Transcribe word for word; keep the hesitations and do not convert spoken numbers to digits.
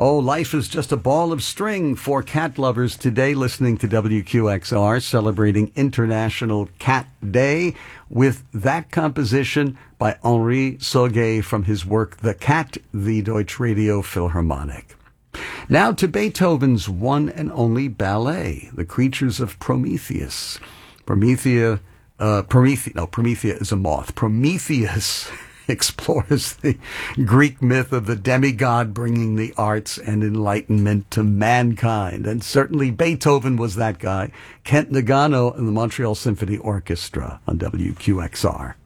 Oh, life is just a ball of string for cat lovers today, listening to W Q X R, celebrating International Cat Day with that composition by Henri Sauguet from his work The Cat, the Deutsche Radio Philharmonic. Now to Beethoven's one and only ballet, The Creatures of Prometheus. Promethea, uh, Promethea, no, Promethea is a moth. Prometheus explores the Greek myth of the demigod bringing the arts and enlightenment to mankind. And certainly Beethoven was that guy. Kent Nagano and the Montreal Symphony Orchestra on W Q X R.